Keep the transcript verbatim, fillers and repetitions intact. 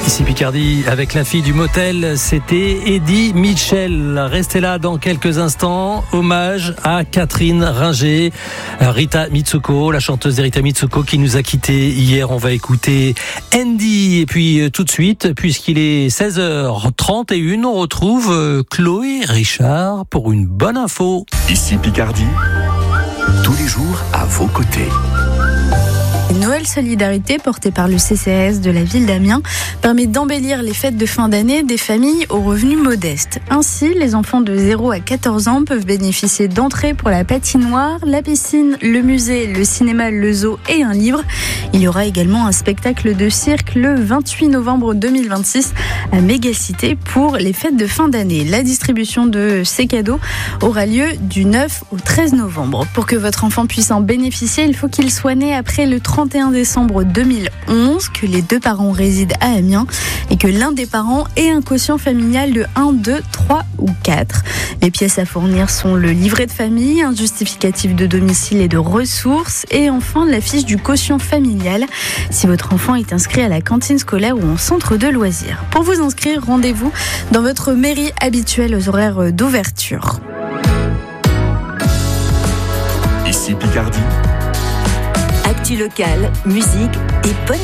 Ici Picardie avec la fille du motel, c'était Eddie Mitchell. Restez là dans quelques instants. Hommage à Catherine Ringer, Rita Mitsuko, la chanteuse de Rita Mitsuko qui nous a quittés hier. On va écouter Andy. Et puis tout de suite, puisqu'il est seize heures trente et une, on retrouve Chloé Richard pour une bonne info. Ici Picardie, tous les jours à vos côtés. Noël Solidarité, porté par le C C A S de la ville d'Amiens, permet d'embellir les fêtes de fin d'année des familles aux revenus modestes. Ainsi, les enfants de zéro à quatorze ans peuvent bénéficier d'entrées pour la patinoire, la piscine, le musée, le cinéma, le zoo et un livre. Il y aura également un spectacle de cirque le vingt-huit novembre deux mille vingt-six à Mégacité pour les fêtes de fin d'année. La distribution de ces cadeaux aura lieu du neuf au treize novembre. Pour que votre enfant puisse en bénéficier, il faut qu'il soit né après le trente et un décembre deux mille onze, que les deux parents résident à Amiens et que l'un des parents ait un quotient familial de un, deux, trois ou quatre. Les pièces à fournir sont le livret de famille, un justificatif de domicile et de ressources et enfin la fiche du quotient familial si votre enfant est inscrit à la cantine scolaire ou en centre de loisirs. Pour vous inscrire, rendez-vous dans votre mairie habituelle aux horaires d'ouverture. Ici Picardie. Actu local, musique et bonne